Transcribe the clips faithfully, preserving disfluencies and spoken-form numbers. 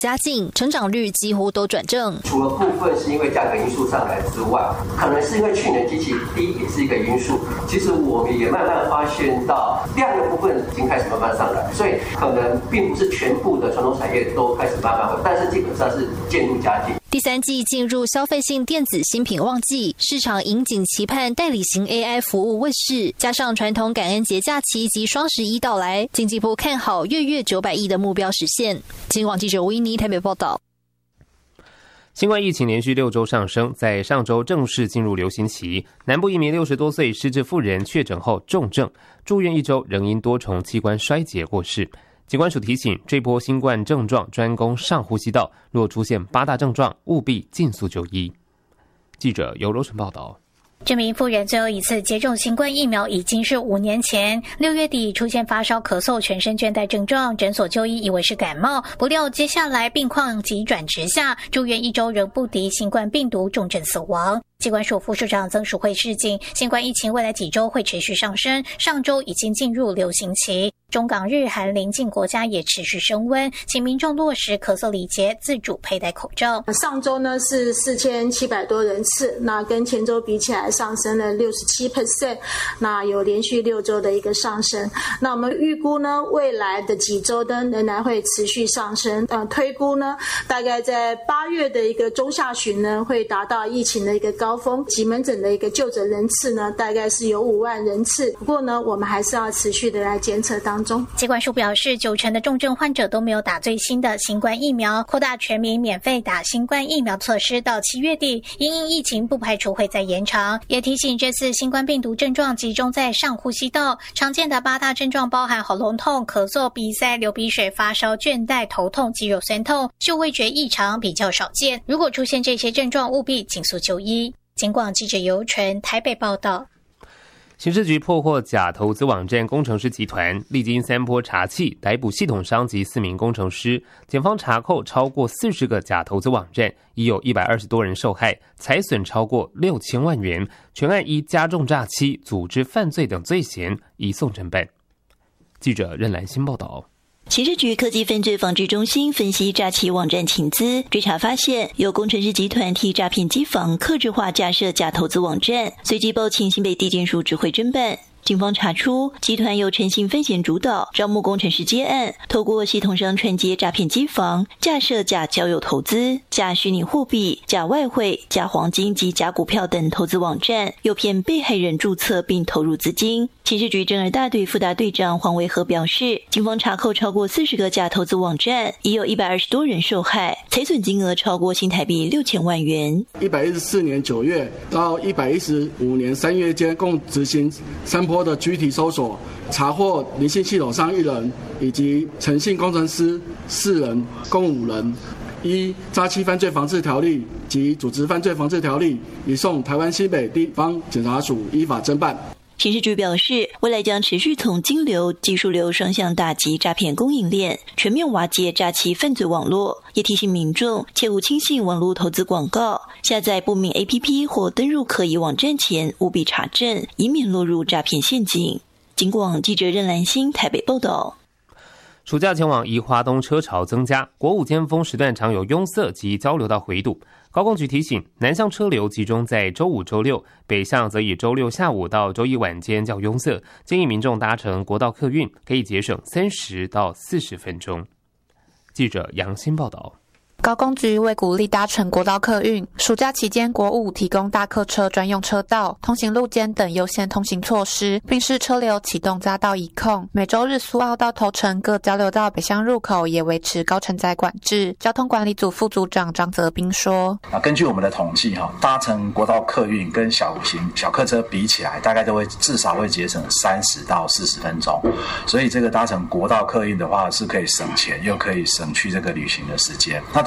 加进，成长率几乎都转正。 除了部分是因为价格因素上来之外，可能是因为去年基期低也是一个因素。其实我们也慢慢发现到量的部分已经开始慢慢上来，所以可能并不是全部的传统产业都开始慢慢回，但是基本上是渐入佳境。 第三季进入消费性电子新品旺季，市场引颈期盼代理型 A I 服务问世，加上传统感恩节假期及双十一到来，经济部看好月月九百亿的目标实现。金广记者吴依妮台北报道。 新冠疫情连续六周上升，在上周正式进入流行期。南部一名六十多岁失智妇人确诊后重症，住院一周，仍因多重器官衰竭过世。疾管署提醒，这波新冠症状专攻上呼吸道，若出现八大症状，务必尽速就医。记者尤柔成报道。 这名妇人最后一次接种新冠疫苗已经是五年前，六月底出现发烧、咳嗽、全身倦怠症状，诊所就医以为是感冒，不料接下来病况急转直下，住院一周仍不敌新冠病毒，重症死亡。疾管署副署长曾淑慧示警，新冠疫情未来几周会持续上升，上周已经进入流行期，中港日韩邻近国家也持续升温，请民众落实咳嗽礼节，自主佩戴口罩。 上周呢是四千七百多人次，那跟前周比起来上升了 百分之六十七， 那有连续六周的一个上升。那我们预估呢，未来的几周呢仍然会持续上升。呃，推估呢，大概在八月的一个中下旬呢，会达到疫情的一个高峰。急门诊的一个就诊人次呢，大概是有五万人次。不过呢，我们还是要持续的来监测当中。 疾管署表示，九成的重症患者都没有打最新的新冠疫苗，扩大全民免费打新冠疫苗措施到七月底，因应疫情不排除会再延长。也提醒，这次新冠病毒症状集中在上呼吸道，常见的八大症状包含喉咙痛、咳嗽、鼻塞、流鼻水、发烧、倦怠、头痛、肌肉酸痛，嗅味觉异常比较少见。如果出现这些症状，务必尽速就医。警广记者尤纯台北报道。 刑事局破获假投资网站工程师集团，历经三波查缉，逮捕系统商及四名工程师。检方查扣超过四十个假投资网站，已有一百二十多人受害，财损超过六千万元。全案依加重诈欺、组织犯罪等罪嫌移送侦办。记者任兰新报道。 刑事局科技犯罪防治中心分析诈欺网站情资，追查发现有工程师集团替诈骗机房客制化架设假投资网站，随即报请新北地检署指挥侦办。警方查出，集团由陈姓分嫌主导，招募工程师接案，透过系统商串接诈骗机房，架设假交友投资、假虚拟货币、假外汇、假黄金及假股票等投资网站，诱骗被害人注册并投入资金。刑事局侦二大队副大队长黄维和表示，警方查扣超过四十个假投资网站，已有一百二十多人受害，财损金额超过新台币六千万元。 一百一十四年九月到一百一十五年三月间，共执行三波的具体搜索，查获林姓系统商一人以及陈姓工程师四人，共五人。依诈欺犯罪防治条例及组织犯罪防治条例，移送台湾新北地方检察署依法侦办。 刑事局表示，未来将持续从金流、技术流双向打击诈骗供应链，全面瓦解诈欺犯罪网络。也提醒民众切勿轻信网络投资广告，下载不明 A P P 或登入可疑网站前务必查证，以免落入诈骗陷阱。警广记者任兰心台北报道。 暑假前往宜花东车潮增加，国五尖峰时段常有拥塞及交流道回堵。高工局提醒，南向车流集中在周五、周六，北向则以周六下午到周一晚间较拥塞，建议民众搭乘国道客运，可以节省三十到四十分钟。记者杨欣报道。 高工局为鼓励搭乘国道客运，暑假期间国五提供大客车专用车道、通行路肩等优先通行措施，并视车流启动匝道一控。每周日苏澳到头城各交流道北向入口也维持高承载管制。交通管理组副组长张泽斌说： 啊，根据我们的统计，搭乘国道客运跟小型小客车比起来，大概都会至少会节省三十到四十分钟。所以这个搭乘国道客运的话，是可以省钱，又可以省去这个旅行的时间。那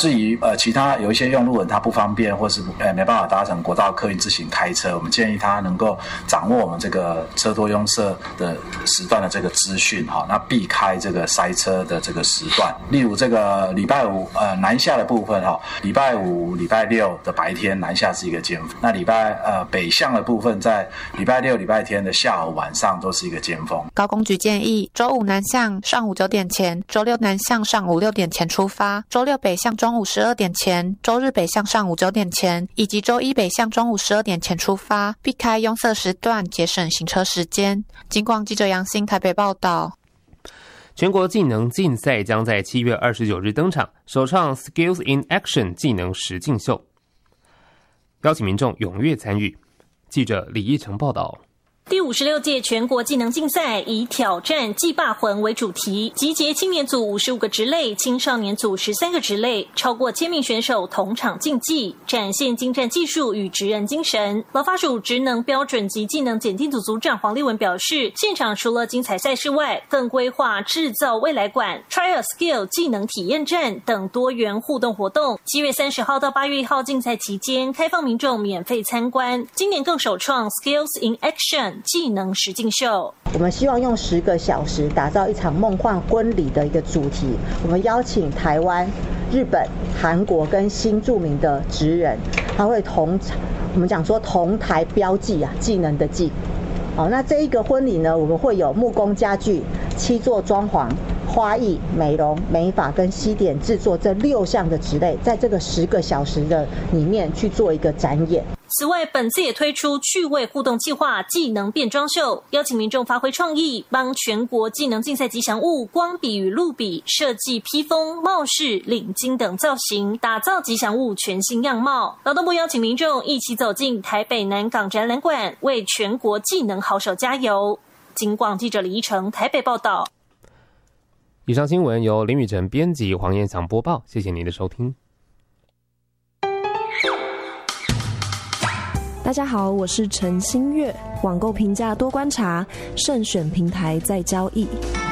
至于呃其他有一些用路人他不方便，或是呃没办法搭乘国道客运自行开车，我们建议他能够掌握我们这个车多拥塞的时段的这个资讯哈，那避开这个塞车的这个时段。例如这个礼拜五呃南下的部分哈，礼拜五、礼拜六的白天南下是一个尖峰，那礼拜呃北向的部分在礼拜六、礼拜天的下午、晚上都是一个尖峰。 高工局建议，周五南向上午九点前，周六南向上午六点前出发，周六北向中午十二点前，周日北向上午九点前，以及周一北向中午十二点前出发，避开拥塞时段，节省行车时间。警广记者杨欣台北报道。 全国技能竞赛将在七月二十九日登场，首创 Skills in Action 技能实境秀，邀请民众踊跃参与。记者李义成报道。 第五十六届全国技能竞赛以挑战技霸魂为主题，集结青年组五十五个职类、青少年组十三个职类，超过千名选手同场竞技，展现精湛技术与职人精神。劳发署职能标准及技能检定组组长黄立文表示，现场除了精彩赛事外，更规划制造未来馆、Try a Skill 技能体验站等多元互动活动。七月三十号到八月一号竞赛期间，开放民众免费参观。今年更首创 Skills in Action技能实境秀， 我们希望用十个小时打造一场梦幻婚礼的一个主题。我们邀请台湾、日本、韩国跟新著名的职人，他会同我们讲说同台标记啊，技能的技。好，那这一个婚礼呢，我们会有木工家具、七座装潢、花艺、美容、美发跟西点制作这六项的职类，在这个十个小时的里面去做一个展演。 此外，本次也推出趣味互动计划技能变装秀，邀请民众发挥创意，帮全国技能竞赛吉祥物光笔与露笔设计披风、帽饰、领巾等造型，打造吉祥物全新样貌。劳动部邀请民众一起走进台北南港展览馆，为全国技能好手加油。警广记者李依成台北报道。 以上新闻由林宇辰编辑，黄彦祥播报，谢谢您的收听。 大家好，我是陈新月。网购评价多观察，慎选平台再交易。